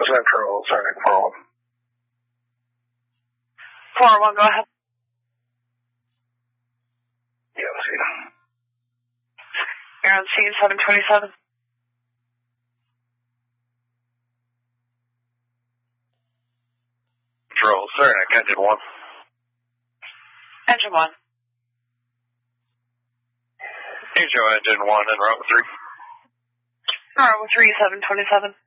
Central, Sonic 401. 401, go ahead. Yeah, let's see. You're on scene 727. Control, Sonic, Engine 1. Engine 1. Engine 1 en route 3. Alright, with 3727.